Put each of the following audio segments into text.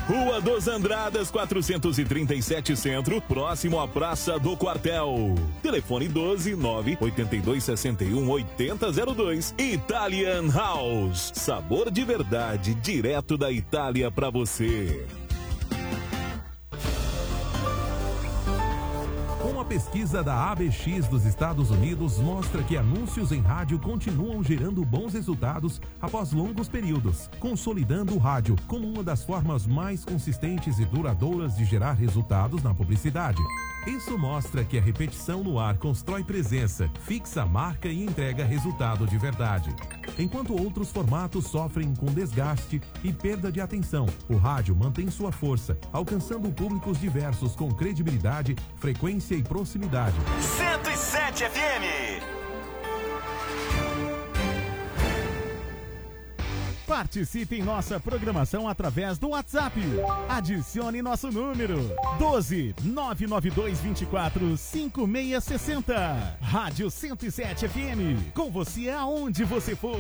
Rua dos Andradas, 437 Centro, próximo à Praça do Quartel. Telefone 12-9-8261-8002. Italian House. Sabor de verdade, direto da Itália pra você. Uma pesquisa da ABX dos Estados Unidos mostra que anúncios em rádio continuam gerando bons resultados após longos períodos, consolidando o rádio como uma das formas mais consistentes e duradouras de gerar resultados na publicidade. Isso mostra que a repetição no ar constrói presença, fixa a marca e entrega resultado de verdade. Enquanto outros formatos sofrem com desgaste e perda de atenção, o rádio mantém sua força, alcançando públicos diversos com credibilidade, frequência e proximidade. 107 FM. Participe em nossa programação através do WhatsApp. Adicione nosso número 12-99224-5660. Rádio 107 FM. Com você aonde você for.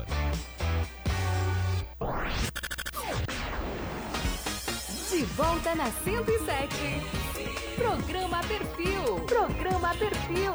De volta na 107. Programa Perfil. Programa Perfil.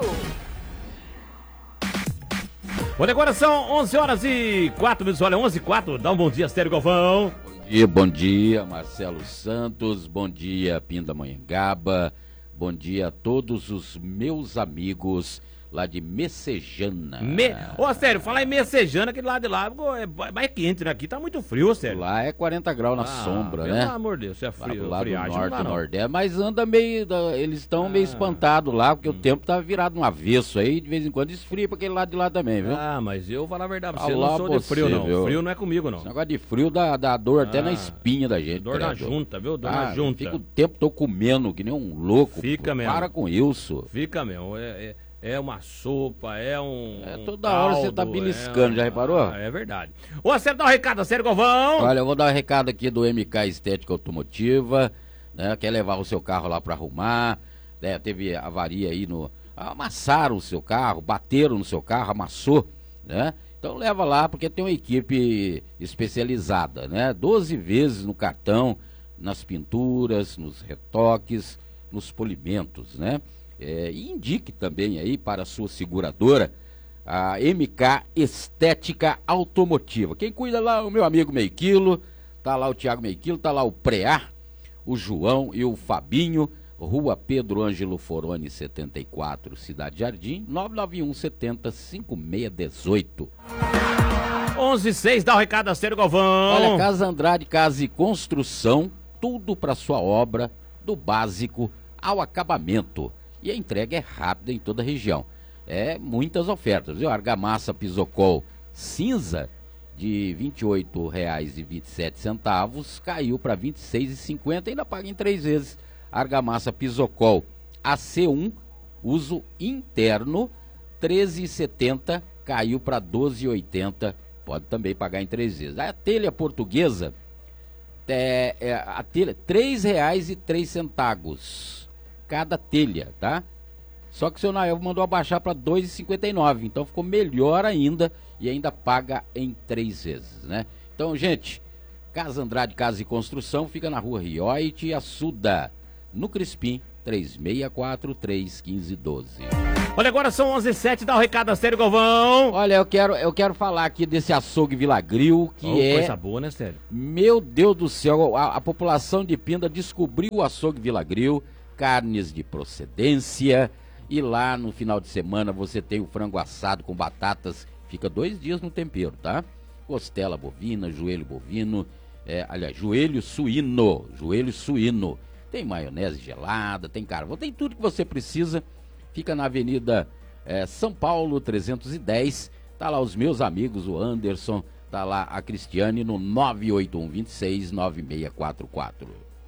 Olha, agora são 11h04. Olha, 11h04. Dá um bom dia, Sérgio Galvão. Bom dia, Marcelo Santos. Bom dia, Pindamonhangaba. Bom dia a todos os meus amigos lá de Messejana. Ô, Sérgio, falar em Messejana, aquele lado de lá é mais quente, né? Aqui tá muito frio, Sérgio. Lá é 40 graus na sombra, né? Pelo amor de Deus, é frio. Lá do friagem, norte, nordeste, mas anda meio, eles estão meio espantados lá, porque o tempo tá virado no avesso aí, de vez em quando esfria pra aquele lado de lá também, viu? Mas eu vou falar a verdade pra você, eu não sou de frio, não. Viu? Frio não é comigo, não. Esse negócio de frio dá dor até na espinha da gente. Dor na junta, viu? Dor na junta. Fica o tempo todo comendo, que nem um louco. Fica mesmo. Para com isso. Fica mesmo, é uma sopa, é toda hora você tá beliscando, já reparou? É verdade. Ô, Sérgio, dá um recado, Sérgio Galvão. Olha, eu vou dar um recado aqui do MK Estética Automotiva, né? Quer levar o seu carro lá pra arrumar, né? Teve avaria aí amassaram o seu carro, bateram no seu carro, amassou, né? Então leva lá, porque tem uma equipe especializada, né? 12 vezes no cartão, nas pinturas, nos retoques, nos polimentos, né? E indique também aí para a sua seguradora a MK Estética Automotiva. Quem cuida lá é o meu amigo Meio Quilo, tá lá o Thiago Meio Quilo, tá lá o Preá, o João e o Fabinho, Rua Pedro Ângelo Foroni 74, Cidade Jardim, 991 70 5618. 11:06, dá o recado a Sérgio Galvão. Olha, Casa Andrade, Casa e Construção, tudo para sua obra, do básico ao acabamento. E a entrega é rápida em toda a região. Muitas ofertas, viu? Argamassa Pisocol cinza de R$ 28,27 caiu para R$ 26,50 e ainda paga em 3 vezes. Argamassa Pisocol AC1, uso interno, R$ 13,70, caiu para R$ 12,80, pode também pagar em 3 vezes. A telha portuguesa, a telha, R$ 3,03 cada telha, tá? Só que o seu Nael mandou abaixar para R$ 2,59, então ficou melhor ainda e ainda paga em 3 vezes, né? Então, gente, Casa Andrade, Casa e Construção fica na Rua Rioite e Assuda, no Crispim, 36431512. Olha, agora são 11:07, dá o recado a Sérgio Galvão. Olha, eu quero falar aqui desse açougue Vilagril, que coisa boa, né, Sérgio? Meu Deus do céu, a população de Pinda descobriu o açougue Vilagril, carnes de procedência, e lá no final de semana você tem o frango assado com batatas, fica 2 dias no tempero, tá? Costela bovina, joelho bovino, joelho suíno, tem maionese gelada, tem carvão, tem tudo que você precisa, fica na Avenida São Paulo 310, tá lá os meus amigos, o Anderson, tá lá a Cristiane no 981 26 9644.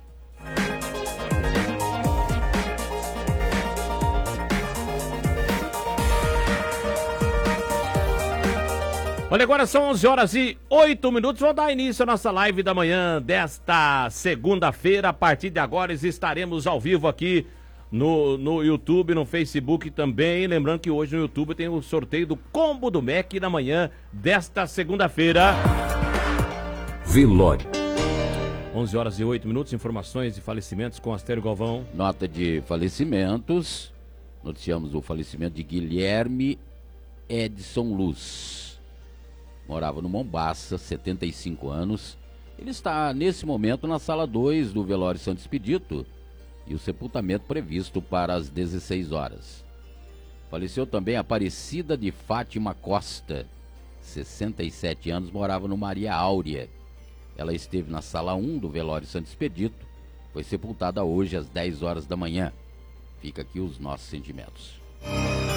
Olha, agora são 11h08. Vou dar início à nossa live da manhã desta segunda-feira. A partir de agora estaremos ao vivo aqui no YouTube, no Facebook também. Lembrando que hoje no YouTube tem o sorteio do Combo do Mac na manhã desta segunda-feira. Vilório. 11 horas e 8 minutos, informações e falecimentos com Astério Galvão. Nota de falecimentos. Noticiamos o falecimento de Guilherme Edson Luz. Morava no Mombaça, 75 anos. Ele está, nesse momento, na sala 2 do velório Santo Expedito e o sepultamento previsto para as 16 horas. Faleceu também Aparecida de Fátima Costa, 67 anos, morava no Maria Áurea. Ela esteve na sala 1 do velório Santo Expedito, foi sepultada hoje às 10 horas da manhã. Fica aqui os nossos sentimentos.